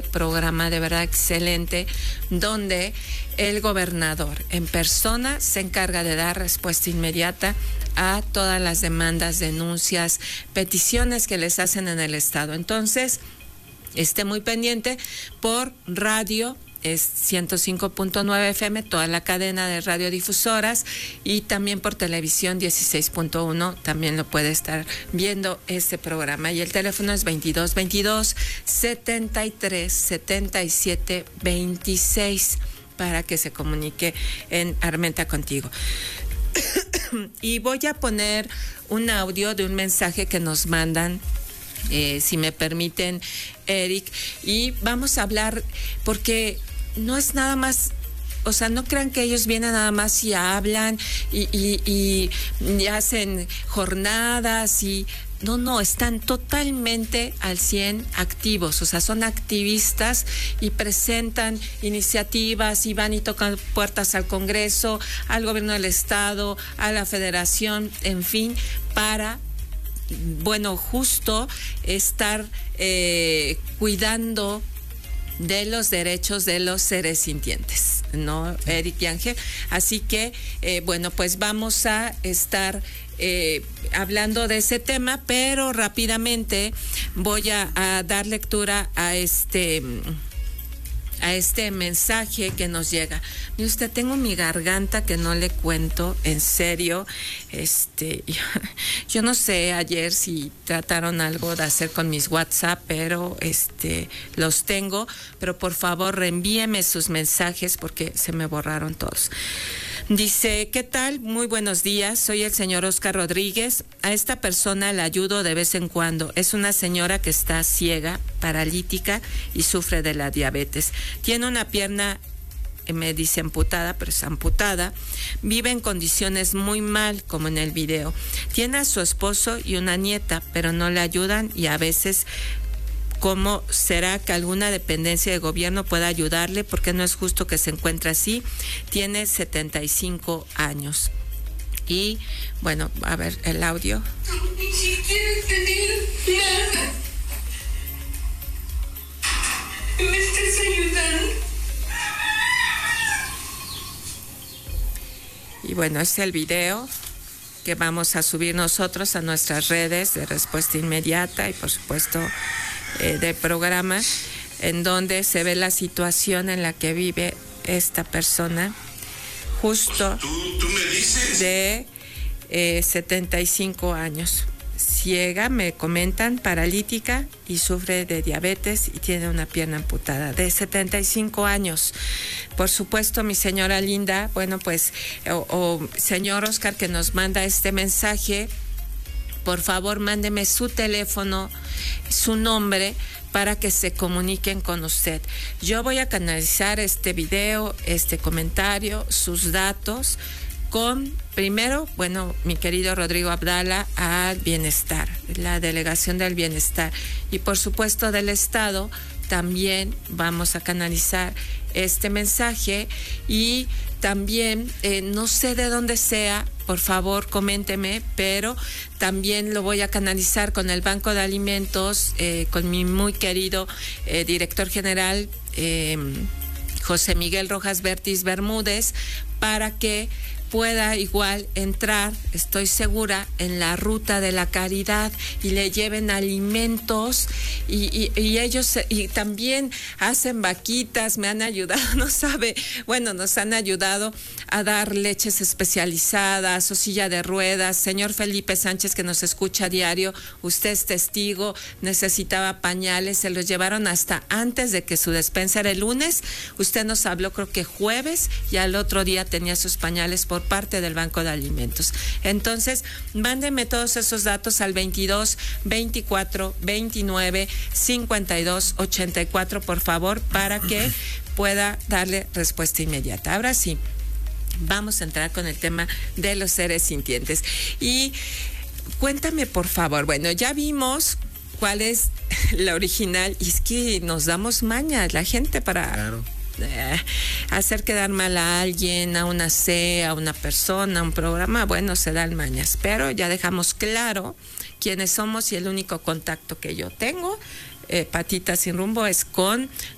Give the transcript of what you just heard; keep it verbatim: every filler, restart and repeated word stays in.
programa de verdad excelente, donde el gobernador en persona se encarga de dar respuesta inmediata a todas las demandas, denuncias, peticiones que les hacen en el estado. Entonces, esté muy pendiente por radio. Es ciento cinco punto nueve F M, toda la cadena de radiodifusoras, y también por televisión dieciséis punto uno, también lo puede estar viendo este programa. Y el teléfono es veintidós veintidós, setenta y tres, setenta y siete, veintiséis para que se comunique en Armenta contigo. Y voy a poner un audio de un mensaje que nos mandan, Eh, si me permiten, Eric, y vamos a hablar, porque no es nada más, o sea, no crean que ellos vienen nada más y hablan y, y, y, y hacen jornadas y... No, no, están totalmente al cien activos, o sea, son activistas y presentan iniciativas y van y tocan puertas al Congreso, al gobierno del Estado, a la Federación, en fin, para... bueno, justo estar eh, cuidando de los derechos de los seres sintientes, ¿no, Eric y Ángel? Así que, eh, bueno, pues vamos a estar eh, hablando de ese tema, pero rápidamente voy a, a dar lectura a este... a este mensaje que nos llega. Mire usted, tengo mi garganta que no le cuento, en serio. Este, yo, yo no sé ayer si trataron algo de hacer con mis WhatsApp, pero este, los tengo. Pero por favor, reenvíeme sus mensajes porque se me borraron todos. Dice, ¿qué tal? Muy buenos días, soy el señor Oscar Rodríguez. A esta persona la ayudo de vez en cuando. Es una señora que está ciega, paralítica y sufre de la diabetes. Tiene una pierna, me dice amputada, pero es amputada. Vive en condiciones muy mal, como en el video. Tiene a su esposo y una nieta, pero no le ayudan y a veces... ¿Cómo será que alguna dependencia de gobierno pueda ayudarle? Porque no es justo que se encuentre así. Tiene setenta y cinco años. Y, bueno, a ver el audio. Ni siquiera te digo nada. ¿Me estás ayudando? Y bueno, es el video que vamos a subir nosotros a nuestras redes de Respuesta Inmediata y, por supuesto, Eh, del programa, en donde se ve la situación en la que vive esta persona, justo ¿Tú, tú me dices? de eh, setenta y cinco años, ciega, me comentan, paralítica y sufre de diabetes y tiene una pierna amputada, de setenta y cinco años. Por supuesto, mi señora linda, bueno, pues, o, o señor Oscar que nos manda este mensaje, por favor, mándeme su teléfono, su nombre, para que se comuniquen con usted. Yo voy a canalizar este video, este comentario, sus datos, con, primero, bueno, mi querido Rodrigo Abdala, al Bienestar, la Delegación del Bienestar. Y, por supuesto, del Estado, también vamos a canalizar este mensaje. Y también, eh, no sé de dónde sea, por favor, coménteme, pero también lo voy a canalizar con el Banco de Alimentos, eh, con mi muy querido eh, director general, eh, José Miguel Rojas Bertis Bermúdez, para que pueda igual entrar, estoy segura, en la ruta de la caridad y le lleven alimentos y, y, y ellos y también hacen vaquitas, me han ayudado, no sabe, bueno, nos han ayudado a dar leches especializadas o silla de ruedas. Señor Felipe Sánchez, que nos escucha a diario, usted es testigo, necesitaba pañales, se los llevaron hasta antes de que su despensa era el lunes, usted nos habló creo que jueves y al otro día tenía sus pañales por parte del Banco de Alimentos. Entonces, mándeme todos esos datos al veintidós, veinticuatro, veintinueve, cincuenta y dos, ochenta y cuatro, por favor, para que pueda darle respuesta inmediata. Ahora sí, vamos a entrar con el tema de los seres sintientes. Y cuéntame, por favor, bueno, ya vimos cuál es la original, y es que nos damos mañas la gente para... Claro. Eh, hacer quedar mal a alguien, a una C, a una persona, a un programa, bueno, se dan mañas, pero ya dejamos claro quiénes somos y el único contacto que yo tengo, eh, Patitas sin Rumbo, es con